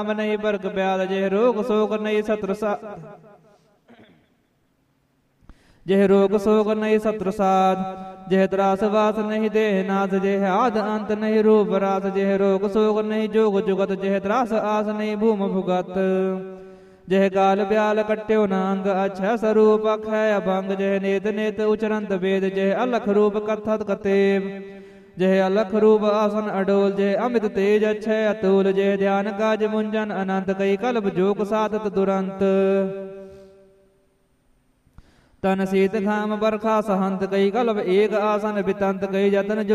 नहीं बर्ग ब्याल जेह रोग सोग नहीं सत्र जेह रोग सोग नहीं सत्र साध जेह त्रास वास नहीं देह नाथ जेह आद अंत नहीं रूप रास जेह रोग सोग नहीं जोग जुगत जेह त्रास आस नहीं भूम भुगत जेह गाल ब्याल कट्यो नांग अच्छा स्वरूप अखय अभंग जेह नेत नेत उचरंत वेद जेह अलख रूप कथत कतेव जेह अलख रूप आसन अडोल जेह अमित तेज अक्षय अतुल जेह ध्यान काज मुंजन अनंत कई कल्प जोग साधत दुरंत तन शीत घाम बरखा सहंत कई कल्प एक आसन बितंत कई जतन